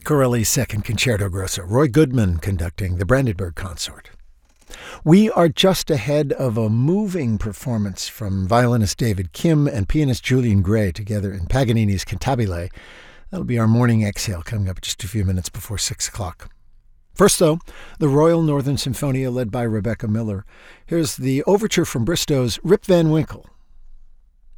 Corelli's Second Concerto Grosso, Roy Goodman conducting the Brandenburg Consort. We are just ahead of a moving performance from violinist David Kim and pianist Julian Gray together in Paganini's Cantabile. That'll be our morning exhale coming up just a few minutes before 6 o'clock. First, though, the Royal Northern Symphonia led by Rebecca Miller. Here's the overture from Bristow's Rip Van Winkle,